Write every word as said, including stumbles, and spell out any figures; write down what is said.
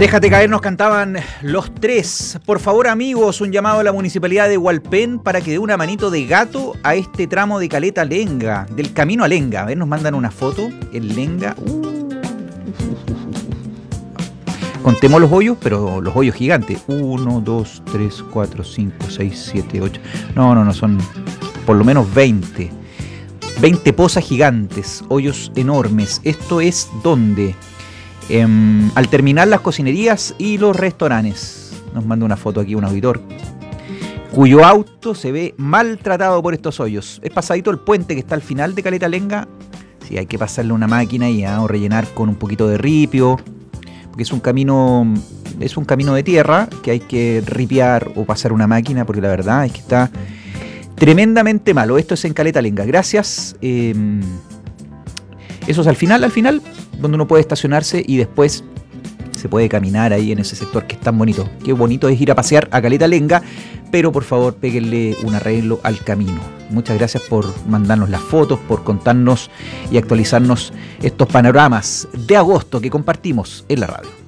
Déjate caer, nos cantaban Los Tres. Por favor, amigos, un llamado a la Municipalidad de Hualpén para que dé una manito de gato a este tramo de Caleta Lenga, del camino a Lenga. A ver, nos mandan una foto, el Lenga. Uh. Contemos los hoyos, pero los hoyos gigantes. Uno, dos, tres, cuatro, cinco, seis, siete, ocho. No, no, no, son por lo menos veinte. veinte pozas gigantes, hoyos enormes. ¿Esto es dónde? Eh, al terminar las cocinerías y los restaurantes. Nos manda una foto aquí un auditor cuyo auto se ve maltratado por estos hoyos. Es pasadito el puente que está al final de Caleta Lenga. Sí, hay que pasarle una máquina y ¿eh? o rellenar con un poquito de ripio, porque es un camino es un camino de tierra que hay que ripiar o pasar una máquina, porque la verdad es que está tremendamente malo. Esto es en Caleta Lenga. Gracias. Eh, eso es al final, al final, donde uno puede estacionarse y después se puede caminar ahí en ese sector que es tan bonito. Qué bonito es ir a pasear a Caleta Lenga, pero por favor péguenle un arreglo al camino. Muchas gracias por mandarnos las fotos, por contarnos y actualizarnos estos panoramas de agosto que compartimos en la radio.